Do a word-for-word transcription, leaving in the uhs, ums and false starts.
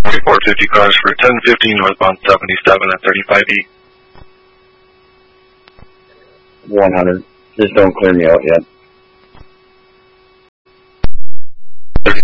Report fifty cars for ten fifty northbound seventy-seven at thirty-five E. one hundred. Just don't clear me out yet.